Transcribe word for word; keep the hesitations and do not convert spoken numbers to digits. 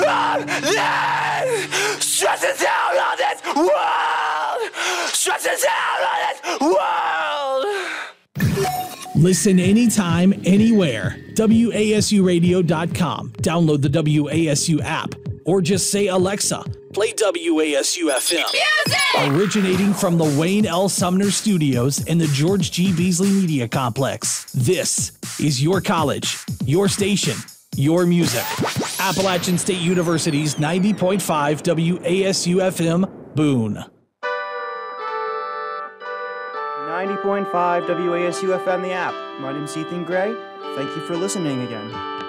from this, stressing down on this world, stressing down on this world. Listen anytime, anywhere. W A S U radio dot com. Download the W A S U app, or just say, Alexa, play W A S U F M. Music! Originating from the Wayne L. Sumner Studios in the George G. Beasley Media Complex. This is your college, your station, your music. Appalachian State University's ninety point five W A S U F M, Boone. ninety point five W A S U F M, the app. My name's Ethan Gray. Thank you for listening again.